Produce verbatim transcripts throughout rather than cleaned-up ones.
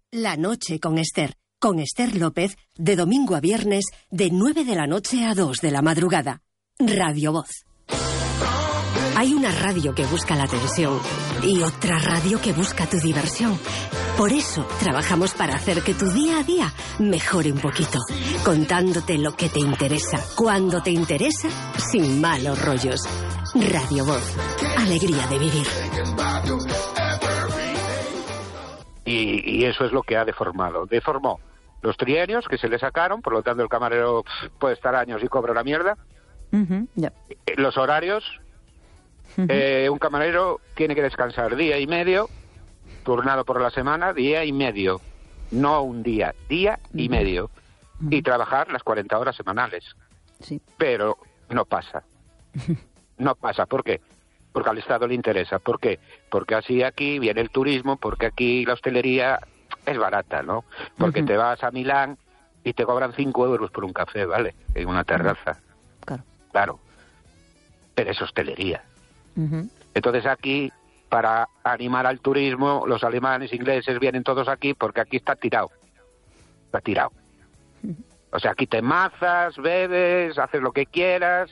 La noche con Esther. Con Esther López, de domingo a viernes, de nueve de la noche a dos de la madrugada. Radio Voz. Hay una radio que busca la atención y otra radio que busca tu diversión. Por eso trabajamos para hacer que tu día a día mejore un poquito, contándote lo que te interesa, cuando te interesa, sin malos rollos. Radio Voz. Alegría de vivir. Y, y eso es lo que ha deformado. Deformó los trienios que se le sacaron, por lo tanto el camarero pff, puede estar años y cobra la mierda. Uh-huh, yeah. Los horarios, uh-huh. eh, un camarero tiene que descansar día y medio, turnado por la semana, día y medio. No un día, día uh-huh. y medio. Uh-huh. Y trabajar las cuarenta horas semanales. Sí. Pero no pasa. No pasa. ¿Por qué? Porque al Estado le interesa. ¿Por qué? Porque así aquí viene el turismo, porque aquí la hostelería es barata, ¿no? Porque uh-huh. te vas a Milán y te cobran cinco euros por un café, ¿vale? En una terraza. Claro. Claro. Pero es hostelería. Uh-huh. Entonces aquí, para animar al turismo, los alemanes, ingleses, vienen todos aquí porque aquí está tirado. Está tirado. Uh-huh. O sea, aquí te mazas, bebes, haces lo que quieras.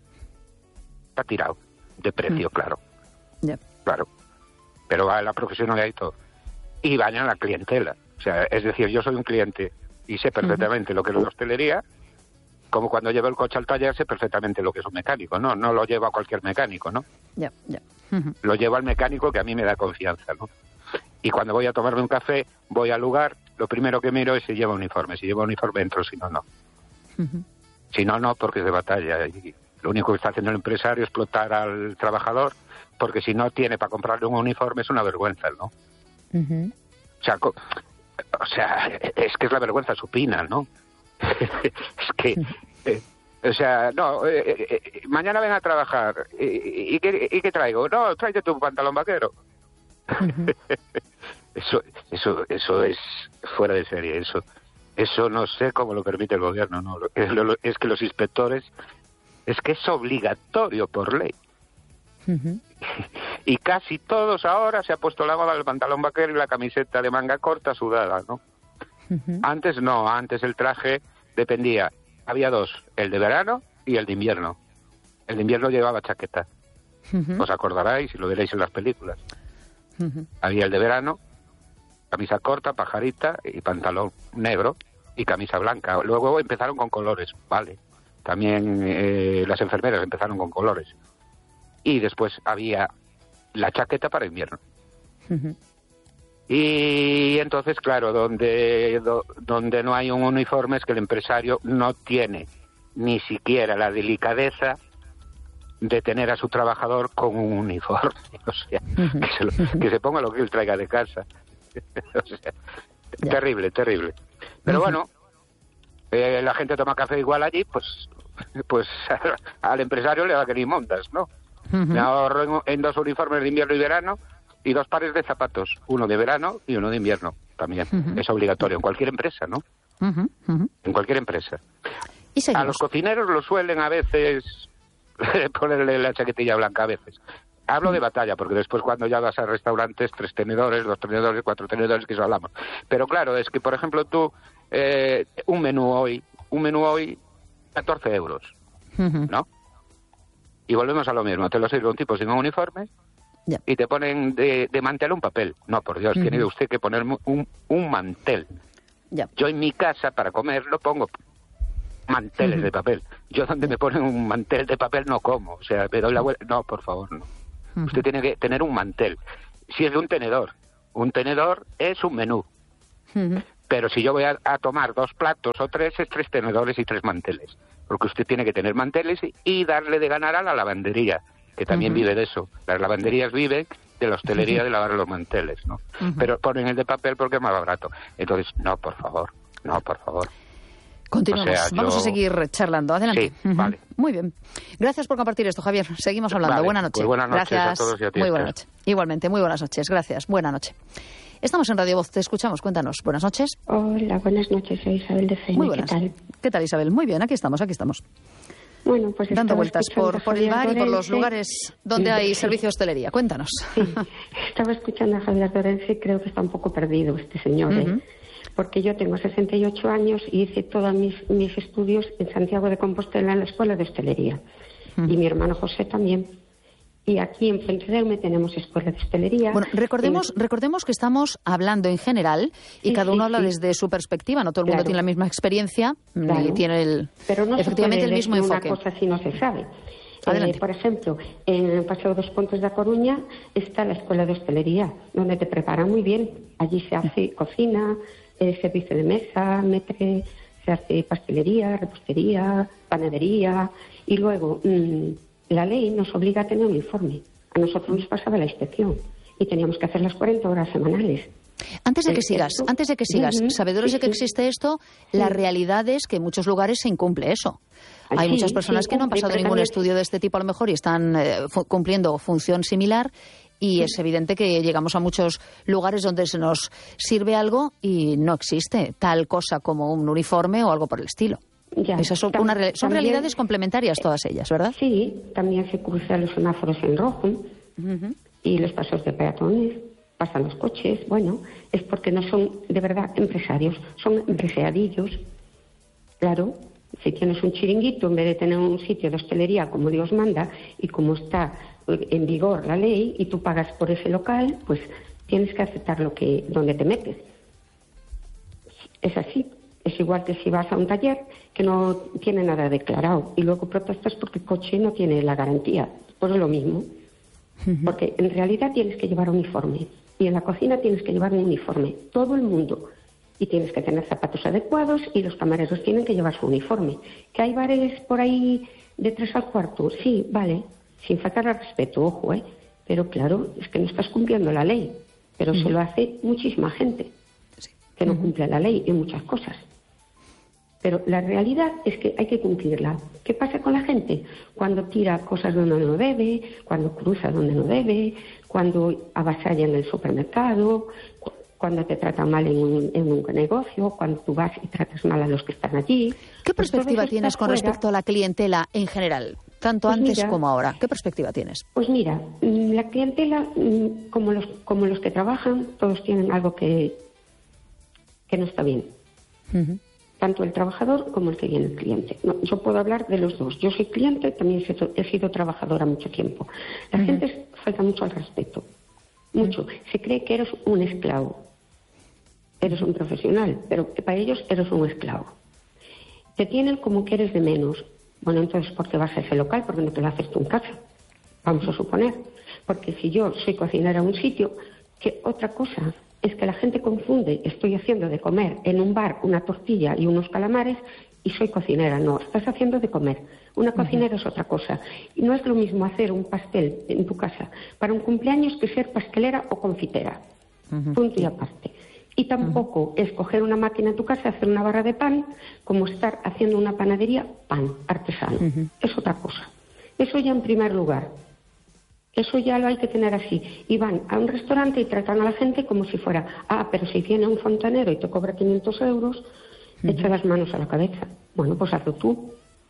Está tirado. De precio, mm. claro. Yeah. Claro. Pero va en la profesionalidad y todo. Y va en la clientela. O sea, es decir, yo soy un cliente y sé perfectamente uh-huh. lo que es la hostelería, como cuando llevo el coche al taller sé perfectamente lo que es un mecánico, ¿no? No lo llevo a cualquier mecánico, ¿no? Ya, yeah, ya. Yeah. Uh-huh. Lo llevo al mecánico que a mí me da confianza, ¿no? Y cuando voy a tomarme un café, voy al lugar, lo primero que miro es si lleva uniforme. Si lleva uniforme entro, si no, no. Uh-huh. Si no, no, porque es de batalla. Y lo único que está haciendo el empresario es explotar al trabajador, porque si no tiene para comprarle un uniforme es una vergüenza, ¿no? Uh-huh. O sea, co- o sea, es que es la vergüenza supina, ¿no? Es que, eh, o sea, no, eh, eh, mañana ven a trabajar, ¿y, y, qué, y qué traigo? No, tráete tu pantalón vaquero. Uh-huh. Eso, eso, eso es fuera de serie, eso, eso no sé cómo lo permite el gobierno, ¿no? Es que los inspectores, es que es obligatorio por ley. Uh-huh. Y casi todos ahora se ha puesto la moda del pantalón vaquero y la camiseta de manga corta sudada, ¿no? Uh-huh. Antes no, antes el traje dependía, había dos, el de verano y el de invierno. El de invierno llevaba chaqueta. Uh-huh. Os acordaréis y lo veréis en las películas. Uh-huh. Había el de verano, camisa corta, pajarita y pantalón negro y camisa blanca. Luego empezaron con colores, vale. También eh, las enfermeras empezaron con colores. Y después había la chaqueta para invierno. Uh-huh. Y entonces, claro, donde, do, donde no hay un uniforme es que el empresario no tiene ni siquiera la delicadeza de tener a su trabajador con un uniforme. O sea, uh-huh. que, se lo, que se ponga lo que él traiga de casa. O sea, yeah. terrible, terrible. Pero uh-huh. bueno, eh, la gente toma café igual allí, pues pues al empresario le da que ni montas, ¿no? Uh-huh. Me ahorro en, en dos uniformes de invierno y verano y dos pares de zapatos, uno de verano y uno de invierno también. Uh-huh. Es obligatorio en cualquier empresa, ¿no? Uh-huh. Uh-huh. En cualquier empresa. ¿Y a los cocineros lo suelen a veces ponerle la chaquetilla blanca a veces. Hablo uh-huh. de batalla, porque después cuando ya vas a restaurantes, tres tenedores, dos tenedores, cuatro tenedores, que eso hablamos. Pero claro, es que, por ejemplo, tú, eh, un menú hoy, un menú hoy, catorce euros, uh-huh. ¿no? Y volvemos a lo mismo, te lo sirve un tipo sin un uniforme yeah. y te ponen de, de mantel un papel. No, por Dios, uh-huh. tiene usted que poner un, un mantel. Yeah. Yo en mi casa, para comer, lo pongo manteles uh-huh. de papel. Yo donde me ponen un mantel de papel no como, o sea, me doy la vuelta. No, por favor, no. Uh-huh. Usted tiene que tener un mantel. Si es de un tenedor, un tenedor es un menú. Uh-huh. Pero si yo voy a, a tomar dos platos o tres, es tres tenedores y tres manteles. Porque usted tiene que tener manteles y, y darle de ganar a la lavandería, que también uh-huh. vive de eso. Las lavanderías viven de la hostelería uh-huh. de lavar los manteles, ¿no? Uh-huh. Pero ponen el de papel porque es más barato. Entonces, no, por favor, no, por favor. Continuamos, o sea, vamos yo... a seguir charlando. Adelante. Sí, uh-huh. vale. Muy bien. Gracias por compartir esto, Javier. Seguimos hablando. Vale, buenas noches. Pues buenas noches Gracias. a todos y a ti. Muy buenas noches. Igualmente, muy buenas noches. Gracias. Buenas noches. Estamos en Radio Voz, te escuchamos, cuéntanos. Buenas noches. Hola, buenas noches, soy Isabel de Cena. Muy buenas. ¿Qué tal? ¿Qué tal, Isabel? Muy bien, aquí estamos, aquí estamos. Bueno, pues dando vueltas por, por el bar y por los lugares donde hay sí. servicio de hostelería. Cuéntanos. Sí. Estaba escuchando a Javier Dorense y creo que está un poco perdido este señor, ¿eh? Uh-huh. Porque yo tengo sesenta y ocho años y hice todos mis, mis estudios en Santiago de Compostela en la Escuela de Hostelería. Uh-huh. Y mi hermano José también. Y aquí en Fuentedelme tenemos escuela de hostelería. Bueno, recordemos, eh, recordemos que estamos hablando en general y sí, cada uno sí, habla sí. desde su perspectiva. No todo el mundo claro. tiene la misma experiencia claro. ni tiene el, Pero no efectivamente se puede el mismo enfoque. Una cosa si no se sabe. Adelante. Eh, por ejemplo, en el Paseo dos Pontes de A Coruña está la escuela de hostelería, donde te preparan muy bien. Allí se hace cocina, eh, servicio de mesa, metre, se hace pastelería, repostería, panadería y luego... Mmm, la ley nos obliga a tener un informe. A nosotros nos pasaba la inspección y teníamos que hacer las cuarenta horas semanales. Antes de que sigas, esto, antes de que sigas, uh-huh, sabedores sí, de que existe esto, sí. la realidad es que en muchos lugares se incumple eso. Hay sí, muchas personas sí, que no han pasado ningún también... estudio de este tipo a lo mejor y están eh, fu- cumpliendo función similar y sí. es evidente que llegamos a muchos lugares donde se nos sirve algo y no existe tal cosa como un uniforme o algo por el estilo. Ya, Esas son, tam- una, son también, realidades complementarias todas ellas, ¿verdad? Sí, también se cruzan los semáforos en rojo uh-huh. y los pasos de peatones, pasan los coches. Bueno, es porque no son de verdad empresarios, son empresariadillos. Claro, si tienes un chiringuito en vez de tener un sitio de hostelería como Dios manda y como está en vigor la ley y tú pagas por ese local, pues tienes que aceptar lo que donde te metes. Es así. Es igual que si vas a un taller que no tiene nada declarado y luego protestas porque el coche no tiene la garantía. Pues es lo mismo. Uh-huh. Porque en realidad tienes que llevar uniforme. Y en la cocina tienes que llevar un uniforme. Todo el mundo. Y tienes que tener zapatos adecuados y los camareros tienen que llevar su uniforme. ¿Que hay bares por ahí de tres al cuarto? Sí, vale. Sin faltar al respeto, ojo, ¿eh? Pero claro, es que no estás cumpliendo la ley. Pero uh-huh. se lo hace muchísima gente que no uh-huh. cumple la ley en muchas cosas. Pero la realidad es que hay que cumplirla. ¿Qué pasa con la gente? Cuando tira cosas donde no debe, cuando cruza donde no debe, cuando avasalla en el supermercado, cu- cuando te trata mal en un, en un negocio, cuando tú vas y tratas mal a los que están allí. ¿Qué perspectiva tienes con fuera. respecto a la clientela en general, tanto pues antes mira, como ahora? ¿Qué perspectiva tienes? Pues mira, la clientela, como los, como los que trabajan, todos tienen algo que, que no está bien. Uh-huh. Tanto el trabajador como el que viene el cliente. No, yo puedo hablar de los dos. Yo soy cliente, también he sido trabajadora mucho tiempo. La uh-huh. gente falta mucho al respeto. Mucho. Uh-huh. Se cree que eres un esclavo. Eres un profesional, pero para ellos eres un esclavo. Te tienen como que eres de menos. Bueno, entonces, ¿por qué vas a ese local? Porque no te lo haces tú en casa. Vamos a suponer. Porque si yo soy cocinera en un sitio, que otra cosa... es que la gente confunde, estoy haciendo de comer en un bar una tortilla y unos calamares y soy cocinera. No, estás haciendo de comer. Una cocinera uh-huh. es otra cosa. Y no es lo mismo hacer un pastel en tu casa para un cumpleaños que ser pastelera o confitera. Uh-huh. Punto y aparte. Y tampoco uh-huh. es coger una máquina en tu casa y hacer una barra de pan como estar haciendo una panadería pan artesano. Uh-huh. Es otra cosa. Eso ya en primer lugar. Eso ya lo hay que tener así. Y van a un restaurante y tratan a la gente como si fuera, ah, pero si viene un fontanero y te cobra quinientos euros, uh-huh. echa las manos a la cabeza. Bueno, pues hazlo tú.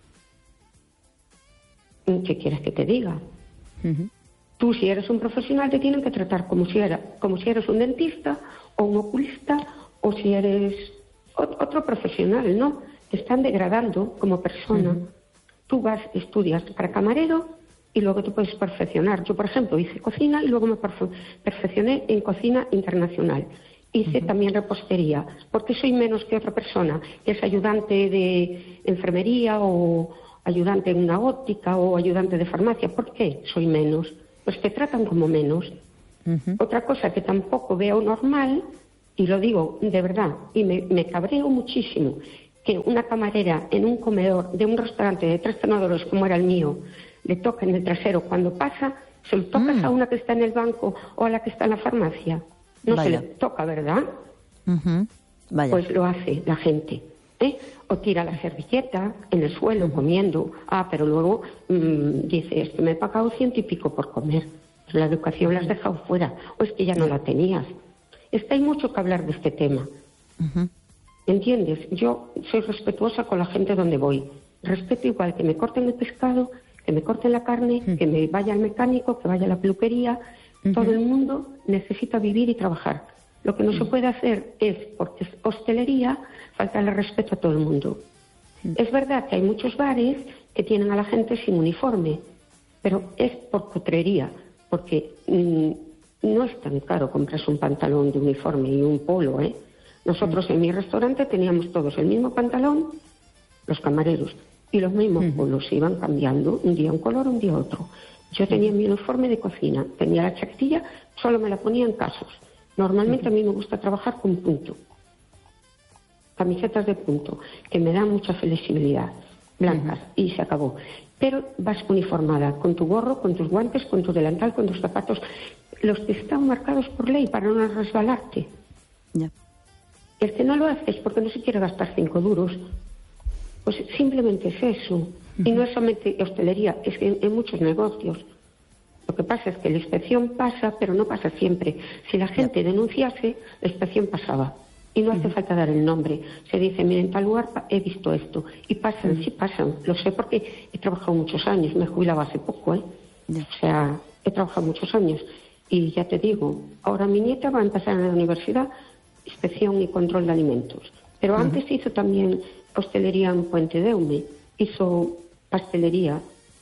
¿Qué quieres que te diga? Uh-huh. Tú, si eres un profesional, te tienen que tratar como si, era, como si eres un dentista o un oculista o si eres otro profesional, ¿no? Te están degradando como persona. Uh-huh. Tú vas, estudias para camarero y luego te puedes perfeccionar. Yo, por ejemplo, hice cocina y luego me perfe- perfeccioné en cocina internacional. Hice uh-huh. también repostería, porque soy menos que otra persona que es ayudante de enfermería o ayudante en una óptica o ayudante de farmacia. ¿Por qué soy menos? Pues te tratan como menos. Uh-huh. Otra cosa que tampoco veo normal, y lo digo de verdad, y me, me cabreo muchísimo, que una camarera en un comedor de un restaurante de tres tenedores como era el mío, le toca en el trasero cuando pasa, se lo tocas mm. a una que está en el banco o a la que está en la farmacia. No Vaya. Se le toca, ¿verdad? Uh-huh. Vaya. Pues lo hace la gente. ¿eh? O tira la servilleta en el suelo uh-huh. comiendo. Ah, pero luego mmm, dice, esto me he pagado ciento y pico por comer. Pero la educación la has dejado fuera. O es que ya no la tenías. Es que hay mucho que hablar de este tema. Uh-huh. ¿Entiendes? Yo soy respetuosa con la gente donde voy. respeto igual que me corten el pescado, que me corten la carne, uh-huh. que me vaya al mecánico, que vaya a la peluquería. Uh-huh. Todo el mundo necesita vivir y trabajar. Lo que no uh-huh. se puede hacer es, porque es hostelería, faltarle respeto a todo el mundo. Uh-huh. Es verdad que hay muchos bares que tienen a la gente sin uniforme, pero es por cutrería, porque mmm, no es tan caro comprarse un pantalón de uniforme y un polo, ¿eh? Nosotros uh-huh. en mi restaurante teníamos todos el mismo pantalón, los camareros, y los mismos uh-huh. polos se iban cambiando, un día un color, un día otro. Yo tenía uh-huh. mi uniforme de cocina, tenía la chaquetilla, solo me la ponía en casos. Normalmente uh-huh. a mí me gusta trabajar con punto, camisetas de punto, que me dan mucha flexibilidad, blancas, uh-huh. y se acabó. Pero vas uniformada, con tu gorro, con tus guantes, con tu delantal, con tus zapatos, los que están marcados por ley para no resbalarte. Yeah. El que no lo hace es porque no se quiere gastar cinco duros. Pues simplemente es eso. Uh-huh. Y no es solamente hostelería, es que en, en muchos negocios. Lo que pasa es que la inspección pasa, pero no pasa siempre. Si la gente yeah. denunciase, la inspección pasaba. Y no hace uh-huh. falta dar el nombre. Se dice, mira, en tal lugar he visto esto. Y pasan, uh-huh. sí pasan. Lo sé porque he trabajado muchos años. Me jubilaba hace poco, ¿eh? Yeah. O sea, he trabajado muchos años. Y ya te digo, ahora mi nieta va a empezar en la universidad inspección y control de alimentos. Pero uh-huh. antes hizo también hostelería en Puente Deume. Hizo pastelería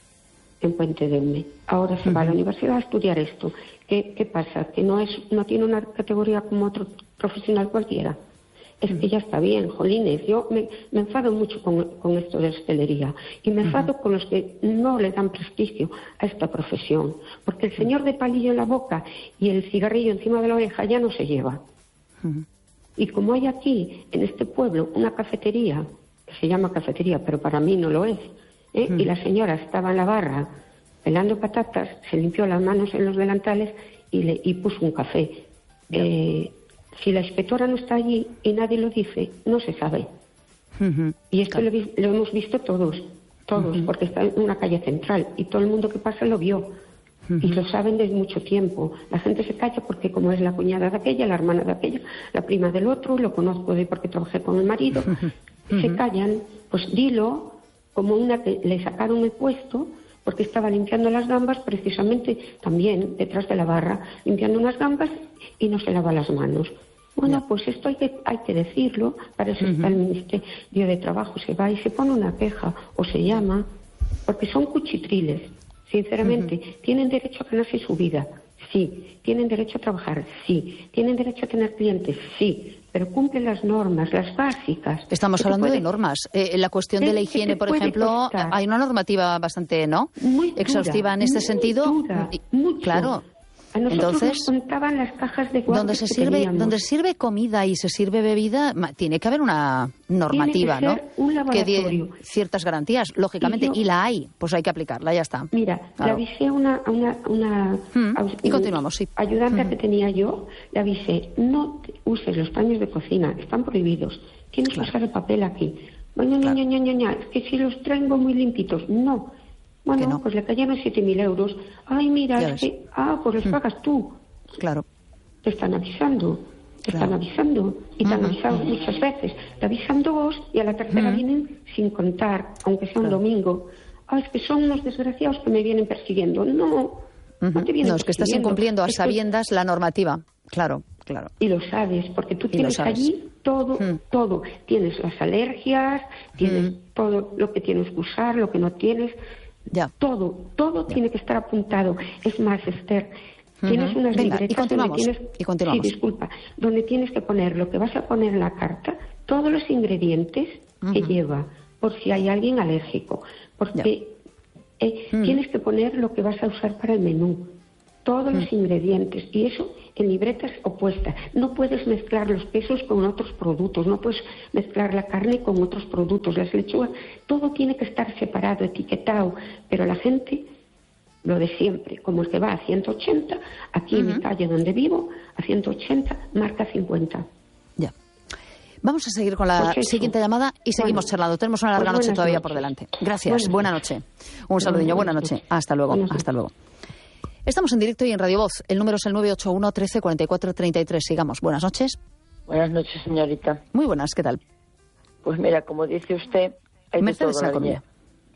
en Puente Deume. Ahora se uh-huh. va a la universidad a estudiar esto. ¿Qué, qué pasa? Que no es, no tiene una categoría como otro profesional cualquiera. Es uh-huh. que ya está bien, jolines. Yo me, me enfado mucho con, con esto de hostelería. Y me enfado uh-huh. con los que no le dan prestigio a esta profesión. Porque el señor de palillo en la boca y el cigarrillo encima de la oreja ya no se lleva. Uh-huh. Y como hay aquí, en este pueblo, una cafetería, que se llama cafetería, pero para mí no lo es, ¿eh? Uh-huh. Y la señora estaba en la barra pelando patatas, se limpió las manos en los delantales y, le, y puso un café. Yeah. Eh, si la inspectora no está allí y nadie lo dice, no se sabe. Uh-huh. Y esto claro. lo, lo hemos visto todos, todos, uh-huh. porque está en una calle central y todo el mundo que pasa lo vio. Uh-huh. Y lo saben desde mucho tiempo. La gente se calla porque como es la cuñada de aquella, la hermana de aquella, la prima del otro, lo conozco de porque trabajé con el marido, uh-huh. se callan, pues dilo, como una que le sacaron el puesto porque estaba limpiando las gambas precisamente también detrás de la barra, limpiando unas gambas y no se lava las manos. Bueno, yeah. pues esto hay que, hay que decirlo, para eso uh-huh. está el Ministerio de Trabajo, se va y se pone una queja o se llama, porque son cuchitriles. Sinceramente, uh-huh. ¿tienen derecho a ganarse su vida? Sí. ¿Tienen derecho a trabajar? Sí. ¿Tienen derecho a tener clientes? Sí. Pero cumplen las normas, las básicas. Estamos hablando puede... de normas. Eh, la cuestión de la higiene, por ejemplo, costar. Hay una normativa bastante, ¿no? Muy dura, exhaustiva en este muy sentido. Dura, mucho. Claro. A nosotros Entonces, nos contaban las cajas de guantes donde se que sirve, teníamos. donde se sirve comida y se sirve bebida, tiene que haber una normativa, tiene que ser ¿no? Un laboratorio. Que dé ciertas garantías, lógicamente, y, yo, y la hay, pues hay que aplicarla, ya está. Mira, claro. le avisé a una, una, una mm, aus, y continuamos, sí. ayudante mm. que tenía yo, le avisé, no uses los paños de cocina, están prohibidos, tienes claro. que usar el papel aquí. Bueno, claro. ña, ña, ña, ña, es que si los traigo muy limpitos, no. Bueno, no. pues le cayeron siete mil euros. Ay, mira, es que, ah, pues los mm. pagas tú. Claro. Te están avisando, te claro. están avisando y te uh-huh, han avisado uh-huh. muchas veces. Te avisan dos y a la tercera uh-huh. vienen sin contar, aunque sea un claro. domingo. Ah, es que son unos desgraciados que me vienen persiguiendo. No, uh-huh. no te vienen No, es que estás incumpliendo a es sabiendas que... la normativa. Claro, claro. Y lo sabes, porque tú tienes allí todo, uh-huh. todo. Tienes las alergias, tienes uh-huh. todo lo que tienes que usar, lo que no tienes. Ya. Todo, todo ya. tiene que estar apuntado. Es más, Esther... Tienes unas Venga, libretas y continuamos, donde tienes, y continuamos. Sí, disculpa, donde tienes que poner lo que vas a poner en la carta, todos los ingredientes uh-huh. que lleva, por si hay alguien alérgico, porque eh, uh-huh. tienes que poner lo que vas a usar para el menú, todos uh-huh. los ingredientes, y eso en libretas opuestas. No puedes mezclar los quesos con otros productos, no puedes mezclar la carne con otros productos, las lechugas, todo tiene que estar separado, etiquetado, pero la gente... Lo de siempre, como el que va a ciento ochenta, aquí uh-huh. en mi calle donde vivo, a ciento ochenta, marca cincuenta. Ya. Vamos a seguir con la pues siguiente llamada y seguimos bueno, charlando. Tenemos una larga pues noche todavía noches. por delante. Gracias, buena noche. Un saludillo, buena noche. Hasta luego, buenas hasta luego. Estamos en directo y en Radio Voz. El número es el nueve ocho uno, trece, cuarenta y cuatro, treinta y tres. Sigamos. Buenas noches. Buenas noches, señorita. Muy buenas, ¿qué tal? Pues mira, como dice usted, hay Mercedes de todo, Sacomía.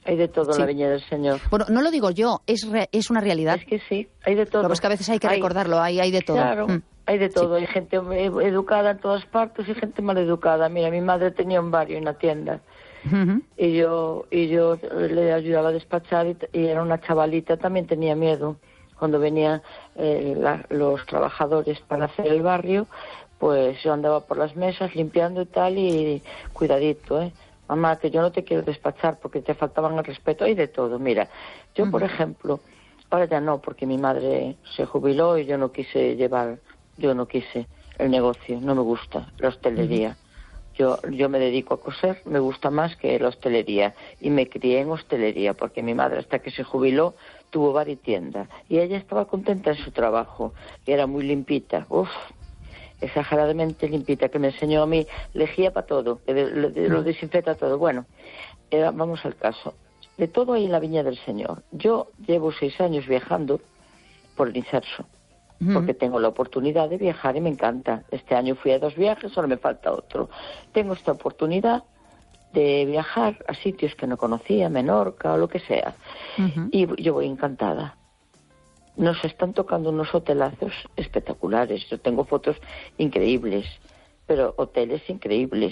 Hay de todo sí. en la Viña del Señor. Bueno, no lo digo yo, es re, es una realidad. Es que sí, hay de todo. Lo que es que a veces hay que hay, recordarlo, hay, hay de todo. Claro, mm. hay de todo. Sí. Hay gente educada en todas partes y gente mal educada. Mira, mi madre tenía un barrio en la tienda. Uh-huh. Y yo y yo le ayudaba a despachar y, y era una chavalita, también tenía miedo. Cuando venían eh, la, los trabajadores para hacer el barrio, pues yo andaba por las mesas limpiando y tal, y cuidadito, ¿eh? Mamá, que yo no te quiero despachar porque te faltaban el respeto. Hay de todo, mira. Yo, uh-huh. por ejemplo, ahora ya no, porque mi madre se jubiló y yo no quise llevar, yo no quise el negocio, no me gusta la hostelería. Uh-huh. Yo, yo me dedico a coser, me gusta más que la hostelería. Y me crié en hostelería, porque mi madre, hasta que se jubiló, tuvo bar y tienda. Y ella estaba contenta en su trabajo. Y era muy limpita. Uf, exageradamente limpita, que me enseñó a mí, lejía para todo, lo, lo desinfecta todo. Bueno, eh, vamos al caso. De todo hay en la Viña del Señor. Yo llevo seis años viajando por el Inserso, uh-huh. porque tengo la oportunidad de viajar y me encanta. Este año fui a dos viajes, solo me falta otro. Tengo esta oportunidad de viajar a sitios que no conocía, Menorca o lo que sea, uh-huh. y yo voy encantada. Nos están tocando unos hotelazos espectaculares. Yo tengo fotos increíbles, pero hoteles increíbles.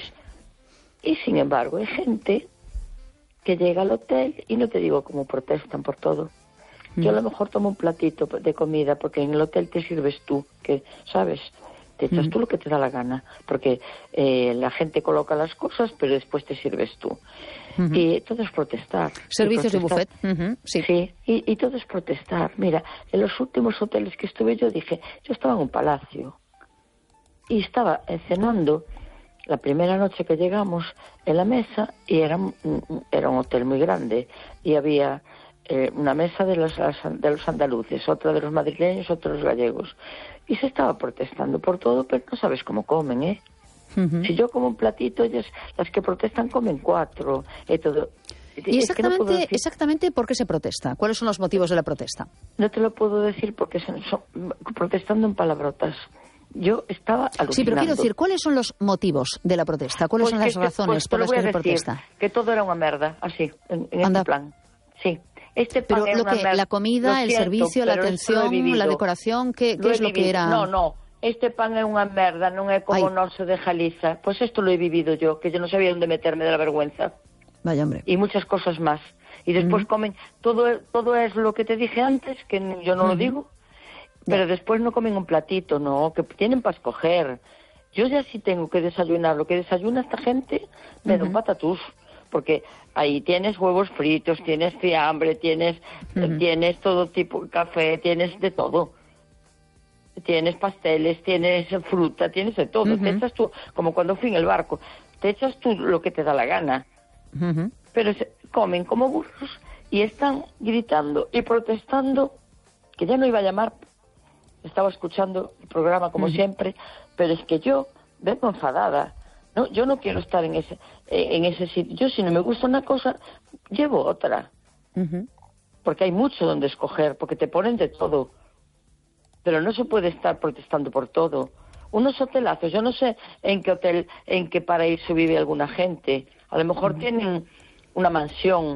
Y sin embargo hay gente que llega al hotel y no te digo cómo protestan por todo. Yo a lo mejor tomo un platito de comida porque en el hotel te sirves tú, que sabes, te echas uh-huh. tú lo que te da la gana, porque eh, la gente coloca las cosas, pero después te sirves tú. Uh-huh. Y todo es protestar. Servicios protestar. de buffet. Uh-huh. Sí, sí y, y todo es protestar. Mira, en los últimos hoteles que estuve yo dije, yo estaba en un palacio y estaba cenando la primera noche que llegamos en la mesa, y era, era un hotel muy grande, y había eh, una mesa de los, de los andaluces, otra de los madrileños, otra de los gallegos, y se estaba protestando por todo, pero no sabes cómo comen, ¿eh? Uh-huh. Si yo como un platito, ellas, las que protestan comen cuatro, y todo. ¿Y exactamente, es que no exactamente por qué se protesta? ¿Cuáles son los motivos de la protesta? No te lo puedo decir porque son, son protestando en palabrotas. Yo estaba alucinando. Sí, pero quiero decir, ¿cuáles son los motivos de la protesta? ¿Cuáles pues son las razones pues por las que se protesta? Que todo era una merda, así, en, en este plan. Sí. Este pan pero lo que, merda. La comida, siento, el servicio, la atención, la decoración, ¿qué, qué es lo que era? No, no. Este pan é unha merda, non é como o noso de Galiza. Pois pues isto lo he vivido yo, que yo no sabía onde meterme de la vergüenza. Vaya, hombre. Y muchas cosas más. Y después uh-huh. comen, todo, todo es lo que te dije antes, que yo no uh-huh. lo digo, pero yeah. después no comen un platito, no, que tienen para escoger. Yo ya sí tengo que desayunar. Lo que desayuna esta gente, me uh-huh. da un patatús. Porque ahí tienes huevos fritos, tienes fiambre, tienes, uh-huh. tienes todo tipo de café, tienes de todo. Tienes pasteles, tienes fruta, tienes de todo. Uh-huh. Te echas tú, como cuando fui en el barco, te echas tú lo que te da la gana. Uh-huh. Pero se comen como burros y están gritando y protestando, que ya no iba a llamar, estaba escuchando el programa como uh-huh. siempre, pero es que yo vengo enfadada. No, yo no quiero estar en ese en ese sitio. Yo, si no me gusta una cosa, llevo otra. Uh-huh. Porque hay mucho donde escoger, porque te ponen de todo. Pero no se puede estar protestando por todo. Unos hotelazos, yo no sé en qué hotel, en qué paraíso vive alguna gente. A lo mejor uh-huh. tienen una mansión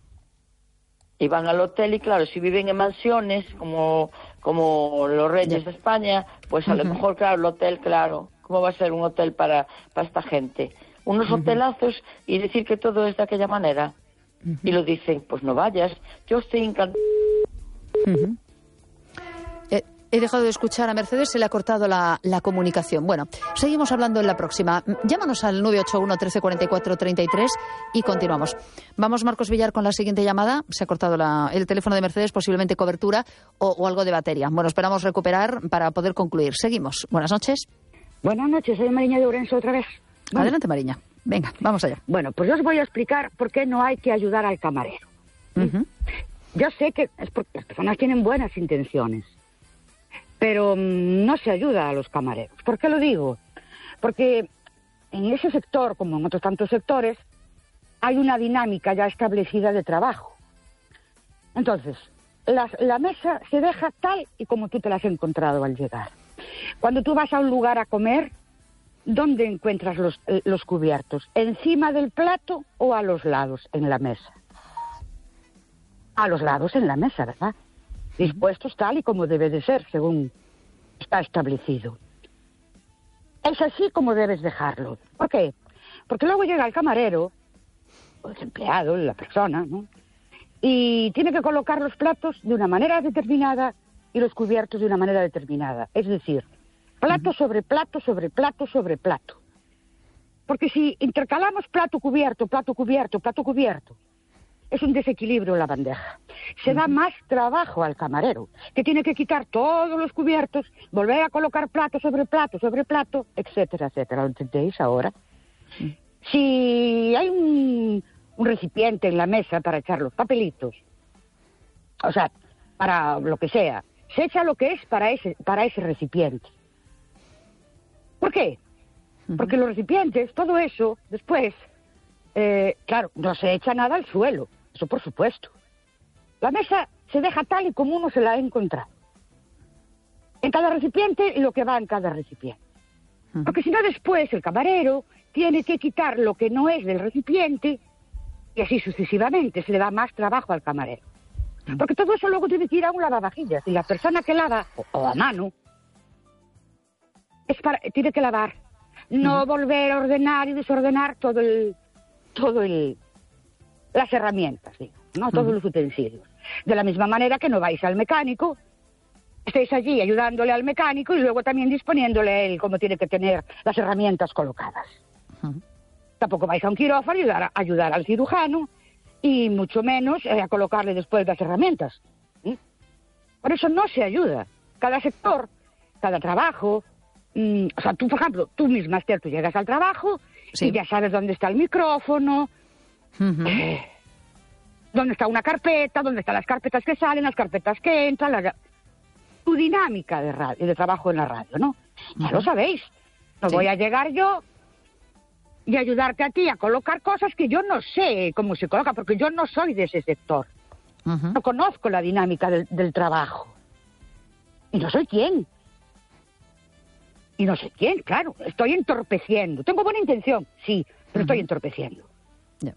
y van al hotel, y claro, si viven en mansiones como como los reyes yeah. de España, pues a uh-huh. lo mejor, claro, el hotel, claro, ¿cómo va a ser un hotel para, para esta gente? Unos uh-huh. hotelazos y decir que todo es de aquella manera. Uh-huh. Y lo dicen, pues no vayas. Yo estoy encantada. Uh-huh. He dejado de escuchar a Mercedes, se le ha cortado la, la comunicación. Bueno, seguimos hablando en la próxima. Llámanos al nueve ocho uno, trece cuarenta y cuatro, treinta y tres y continuamos. Vamos, Marcos Villar, con la siguiente llamada. Se ha cortado la, el teléfono de Mercedes, posiblemente cobertura o, o algo de batería. Bueno, esperamos recuperar para poder concluir. Seguimos. Buenas noches. Buenas noches, soy Mariña de Ourense otra vez. Bueno. Adelante, Mariña. Venga, vamos allá. Bueno, pues yo os voy a explicar por qué no hay que ayudar al camarero. Uh-huh. Yo sé que es porque las personas tienen buenas intenciones, pero mmm, no se ayuda a los camareros. ¿Por qué lo digo? Porque en ese sector, como en otros tantos sectores, hay una dinámica ya establecida de trabajo. Entonces, la, la mesa se deja tal y como tú te la has encontrado al llegar. Cuando tú vas a un lugar a comer, ¿dónde encuentras los, los cubiertos? ¿Encima del plato o a los lados en la mesa? a los lados en la mesa, ¿verdad? Dispuestos tal y como debe de ser, según está establecido. Es así como debes dejarlo. ¿Por qué? Porque luego llega el camarero, o el empleado, la persona, ¿no? Y tiene que colocar los platos de una manera determinada y los cubiertos de una manera determinada. Es decir, plato sobre plato sobre plato sobre plato. Porque si intercalamos plato cubierto, plato cubierto, plato cubierto, es un desequilibrio en la bandeja. Se da más trabajo al camarero, que tiene que quitar todos los cubiertos, volver a colocar plato sobre plato sobre plato, etcétera, etcétera. ¿Lo entendéis ahora? Sí. Si hay un, un recipiente en la mesa para echar los papelitos, o sea, para lo que sea, se echa lo que es para ese, para ese recipiente. ¿Por qué? Porque los recipientes, todo eso, después, eh, claro, no se echa nada al suelo, eso por supuesto. La mesa se deja tal y como uno se la ha encontrado. En cada recipiente, lo que va en cada recipiente. Porque si no, después el camarero tiene que quitar lo que no es del recipiente y así sucesivamente. Se le da más trabajo al camarero. Porque todo eso luego tiene que ir a un lavavajillas. Y la persona que lava, o, o a mano, es para, tiene que lavar. No uh-huh. volver a ordenar y desordenar todo el, todo el, las herramientas, digo, ¿no? Todos uh-huh. los utensilios. De la misma manera que no vais al mecánico, estáis allí ayudándole al mecánico y luego también disponiéndole él cómo tiene que tener las herramientas colocadas. Uh-huh. Tampoco vais a un quirófano a ayudar, a ayudar al cirujano y mucho menos eh, a colocarle después las herramientas. ¿Mm? Por eso no se ayuda. Cada sector, cada trabajo... Mm, o sea, tú, por ejemplo, tú misma, Esther, tú llegas al trabajo sí. y ya sabes dónde está el micrófono, uh-huh. eh, dónde está una carpeta, dónde están las carpetas que salen, las carpetas que entran, la... tu dinámica de, radio, de trabajo en la radio, ¿no? Uh-huh. Ya lo sabéis. No sí. voy a llegar yo y ayudarte a ti a colocar cosas que yo no sé cómo se coloca, porque yo no soy de ese sector. Uh-huh. No conozco la dinámica del, del trabajo. Y no soy quién. Y no sé quién, claro, estoy entorpeciendo. Tengo buena intención, sí, pero uh-huh. estoy entorpeciendo. Yeah.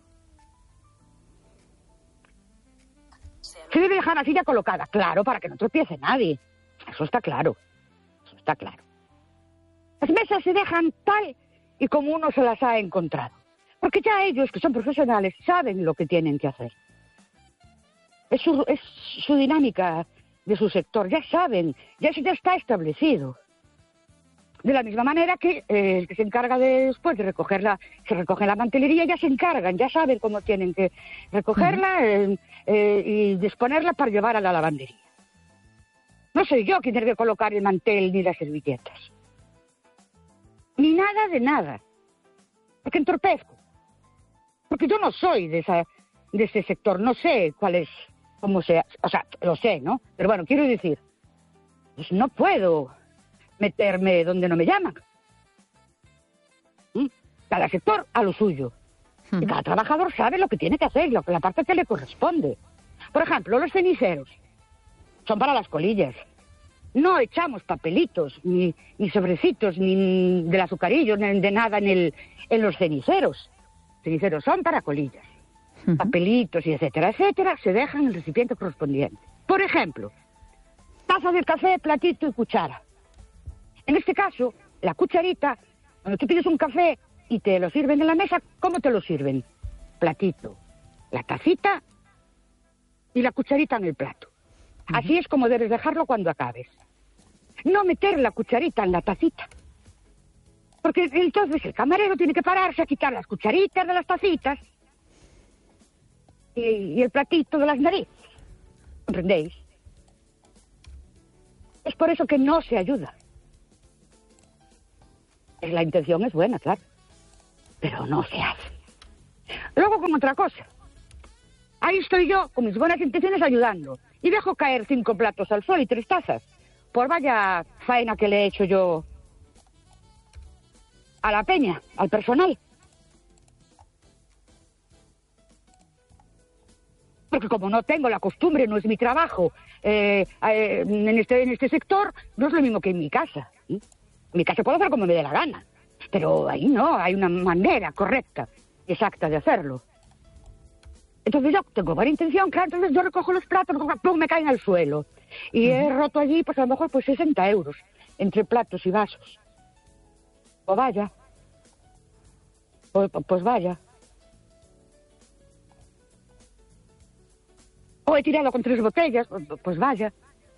Se debe dejar la silla colocada, claro, para que no tropiece nadie. Eso está claro, eso está claro. Las mesas se dejan tal y como uno se las ha encontrado. Porque ya ellos, que son profesionales, saben lo que tienen que hacer. Es su, es su dinámica de su sector, ya saben, ya eso ya está establecido. De la misma manera que eh, el que se encarga de, después de recogerla, se recoge la mantelería, ya se encargan, ya saben cómo tienen que recogerla uh-huh. eh, eh, y disponerla para llevar a la lavandería. No soy yo quien tiene que colocar el mantel ni las servilletas. Ni nada de nada. Porque entorpezco. Porque yo no soy de, esa, de ese sector, no sé cuál es, cómo se... O sea, lo sé, ¿no? Pero bueno, quiero decir, pues no puedo... meterme donde no me llaman. ¿Mm? Cada sector a lo suyo. Uh-huh. Y cada trabajador sabe lo que tiene que hacer, lo, la parte que le corresponde. Por ejemplo, los ceniceros son para las colillas. No echamos papelitos, ni, ni sobrecitos, ni del azucarillo, ni de nada en, el, en los ceniceros. Los ceniceros son para colillas. Uh-huh. Papelitos y etcétera, etcétera, se dejan en el recipiente correspondiente. Por ejemplo, taza de café, platito y cuchara. En este caso, la cucharita, cuando tú pides un café y te lo sirven en la mesa, ¿cómo te lo sirven? Platito, la tacita y la cucharita en el plato. Uh-huh. Así es como debes dejarlo cuando acabes. No meter la cucharita en la tacita. Porque entonces el camarero tiene que pararse a quitar las cucharitas de las tacitas y, y el platito de las narices. ¿Comprendéis? Es por eso que no se ayuda. La intención es buena, claro, pero no se hace. Luego con otra cosa. Ahí estoy yo, con mis buenas intenciones, ayudando. Y dejo caer cinco platos al suelo y tres tazas. Por vaya faena que le he hecho yo a la peña, al personal. Porque como no tengo la costumbre, no es mi trabajo, eh, eh, en, este, en este sector, no es lo mismo que en mi casa. ¿sí? En mi casa puedo hacer como me dé la gana, pero ahí no, hay una manera correcta, exacta de hacerlo. Entonces yo tengo buena intención, claro, entonces yo recojo los platos, plum, me caen al suelo. Y uh-huh. he roto allí, pues a lo mejor, pues sesenta euros entre platos y vasos. Pues vaya. Pues, pues vaya. O he tirado con tres botellas, pues, pues vaya.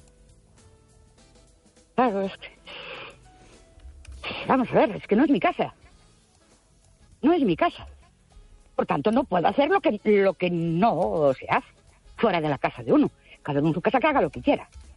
Claro, es que... Vamos a ver, es que no es mi casa. No es mi casa. Por tanto, no puedo hacer lo que, lo que no se hace fuera de la casa de uno. Cada uno en su casa que haga lo que quiera.